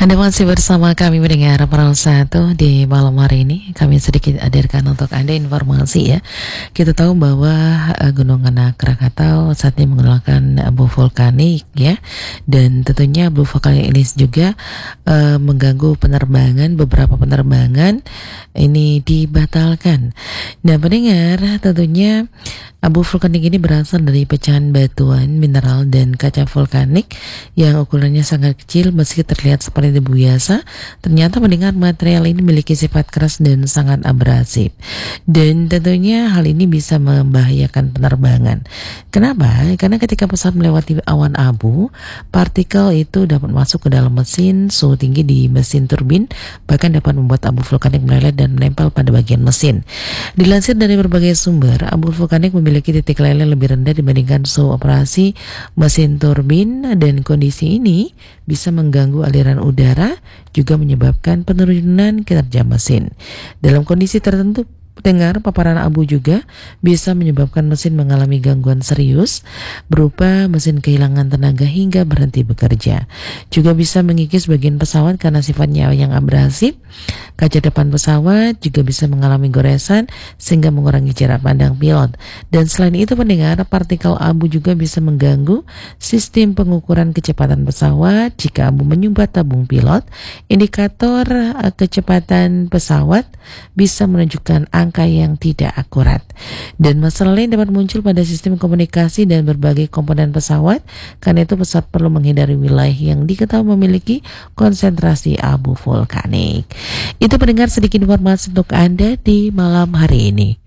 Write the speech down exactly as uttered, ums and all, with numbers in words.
Anda masih bersama kami mendengar Peral satu di malam hari ini. Kami sedikit hadirkan untuk Anda informasi ya. Kita tahu bahwa uh, Gunung Anak Krakatau saat ini mengeluarkan abu vulkanik ya. Dan tentunya abu vulkanik ini juga uh, mengganggu penerbangan, beberapa penerbangan ini dibatalkan. Nah pendengar, tentunya abu vulkanik ini berasal dari pecahan batuan, mineral, dan kaca vulkanik yang ukurannya sangat kecil meski terlihat seperti debu biasa. Ternyata mendengar material ini memiliki sifat keras dan sangat abrasif. Dan tentunya hal ini bisa membahayakan penerbangan. Kenapa? Karena ketika pesawat melewati awan abu, partikel itu dapat masuk ke dalam mesin, suhu tinggi di mesin turbin bahkan dapat membuat abu vulkanik meleleh dan menempel pada bagian mesin. Dilansir dari berbagai sumber, abu vulkanik memiliki titik leleh lebih rendah dibandingkan suhu operasi mesin turbin, dan kondisi ini bisa mengganggu aliran udara, juga menyebabkan penurunan kinerja mesin. Dalam kondisi tertentu, pendengar, paparan abu juga bisa menyebabkan mesin mengalami gangguan serius berupa mesin kehilangan tenaga hingga berhenti bekerja. Juga bisa mengikis bagian pesawat karena sifatnya yang abrasif. Kaca depan pesawat juga bisa mengalami goresan sehingga mengurangi jarak pandang pilot. Dan selain itu pendengar, partikel abu juga bisa mengganggu sistem pengukuran kecepatan pesawat. Jika abu menyumbat tabung pilot, indikator kecepatan pesawat bisa menunjukkan angka yang tidak akurat. Dan masalah lain dapat muncul pada sistem komunikasi dan berbagai komponen pesawat. Karena itu pesawat perlu menghindari wilayah yang diketahui memiliki konsentrasi abu vulkanik. Itu pendengar sedikit informasi untuk Anda di malam hari ini.